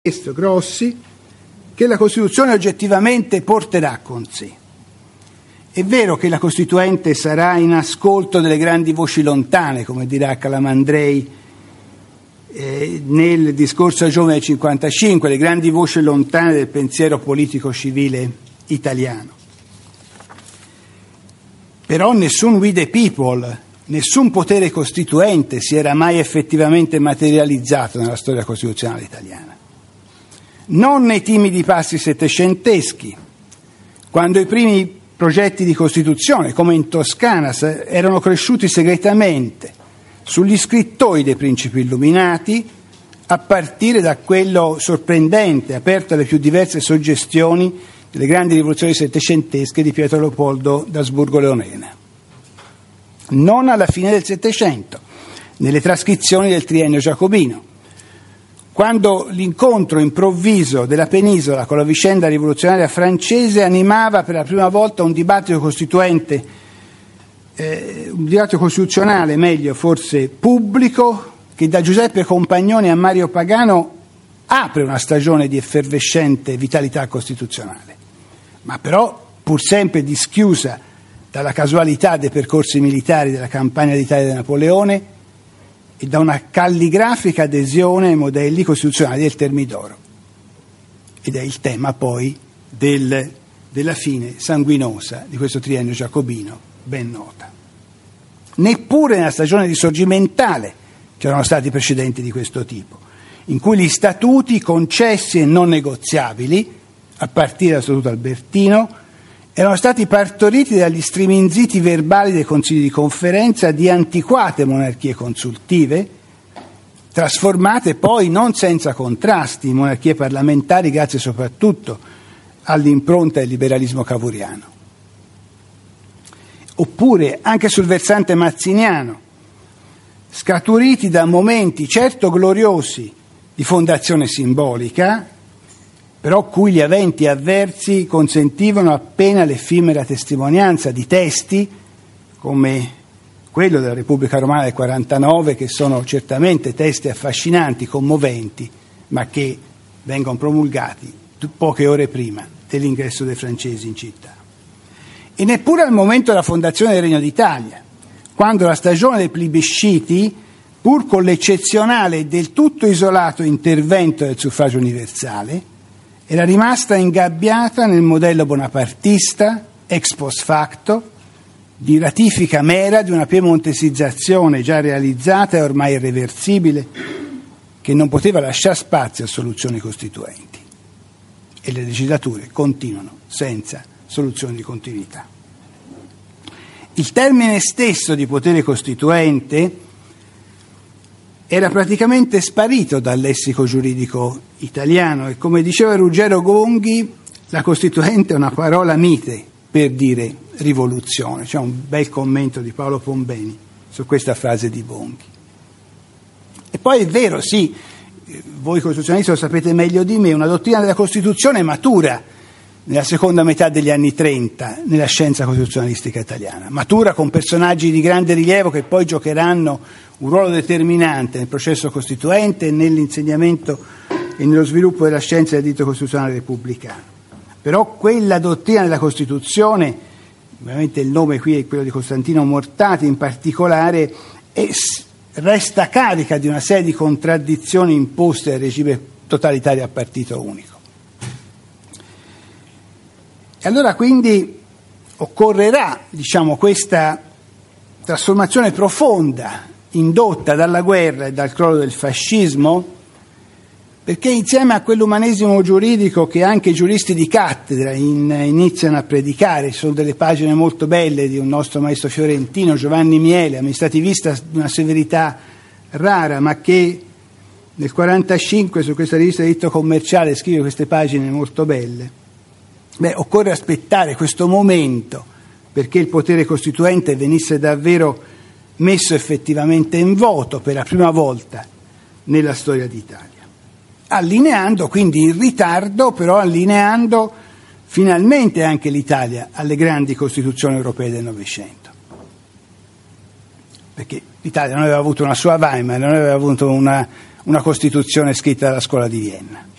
Grossi che la Costituzione oggettivamente porterà con sé. È vero che la Costituente sarà in ascolto delle grandi voci lontane, come dirà Calamandrei nel discorso ai giovani del 55, le grandi voci lontane del pensiero politico civile italiano. Però nessun we the people, nessun potere costituente si era mai effettivamente materializzato nella storia costituzionale italiana. Non nei timidi passi settecenteschi, quando i primi progetti di Costituzione, come in Toscana, erano cresciuti segretamente sugli scrittori dei principi illuminati, a partire da quello sorprendente, aperto alle più diverse suggestioni delle grandi rivoluzioni settecentesche di Pietro Leopoldo d'Asburgo-Leonena. Non alla fine del Settecento, nelle trascrizioni del triennio giacobino, quando l'incontro improvviso della penisola con la vicenda rivoluzionaria francese animava per la prima volta un dibattito costituzionale, meglio forse pubblico, che da Giuseppe Compagnoni a Mario Pagano apre una stagione di effervescente vitalità costituzionale, ma però pur sempre dischiusa dalla casualità dei percorsi militari della campagna d'Italia di Napoleone e da una calligrafica adesione ai modelli costituzionali del Termidoro. Ed è il tema poi della fine sanguinosa di questo triennio giacobino, ben nota. Neppure nella stagione risorgimentale c'erano stati precedenti di questo tipo, in cui gli statuti concessi e non negoziabili, a partire dal Statuto Albertino, erano stati partoriti dagli striminziti verbali dei consigli di conferenza di antiquate monarchie consultive, trasformate poi non senza contrasti in monarchie parlamentari grazie soprattutto all'impronta del liberalismo cavouriano. Oppure anche sul versante mazziniano, scaturiti da momenti certo gloriosi di fondazione simbolica, però cui gli eventi avversi consentivano appena l'effimera testimonianza di testi come quello della Repubblica Romana del 49, che sono certamente testi affascinanti, commoventi, ma che vengono promulgati poche ore prima dell'ingresso dei francesi in città. E neppure al momento della fondazione del Regno d'Italia, quando la stagione dei plebisciti, pur con l'eccezionale e del tutto isolato intervento del suffragio universale, era rimasta ingabbiata nel modello bonapartista, ex post facto, di ratifica mera di una piemontesizzazione già realizzata e ormai irreversibile, che non poteva lasciare spazio a soluzioni costituenti. E le legislature continuano senza soluzioni di continuità. Il termine stesso di potere costituente era praticamente sparito dal lessico giuridico italiano e, come diceva Ruggero Gonghi, la Costituente è una parola mite per dire rivoluzione. C'è un bel commento di Paolo Pombeni su questa frase di Gonghi. E poi è vero, sì, voi costituzionalisti lo sapete meglio di me, una dottrina della Costituzione matura nella seconda metà degli anni 30 nella scienza costituzionalistica italiana, matura con personaggi di grande rilievo che poi giocheranno un ruolo determinante nel processo costituente e nell'insegnamento e nello sviluppo della scienza del diritto costituzionale repubblicano. Però quella dottrina della Costituzione, ovviamente il nome qui è quello di Costantino Mortati in particolare, resta carica di una serie di contraddizioni imposte dal regime totalitario a partito unico. E allora quindi occorrerà, questa trasformazione profonda indotta dalla guerra e dal crollo del fascismo, perché insieme a quell'umanesimo giuridico che anche i giuristi di cattedra iniziano a predicare, ci sono delle pagine molto belle di un nostro maestro fiorentino, Giovanni Miele, amministrativista di una severità rara, ma che nel 1945 su questa rivista di diritto commerciale scrive queste pagine molto belle. Occorre aspettare questo momento perché il potere costituente venisse davvero messo effettivamente in voto per la prima volta nella storia d'Italia, allineando quindi in ritardo, però allineando finalmente anche l'Italia alle grandi costituzioni europee del Novecento, perché l'Italia non aveva avuto una sua Weimar, non aveva avuto una Costituzione scritta dalla scuola di Vienna.